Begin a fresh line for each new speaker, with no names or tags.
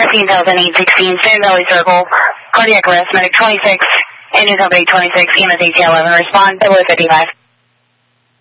16,000, 816, Sand Valley Circle, cardiac arrest, medic 26, engine company 26, EMS AT 11, respond 0055.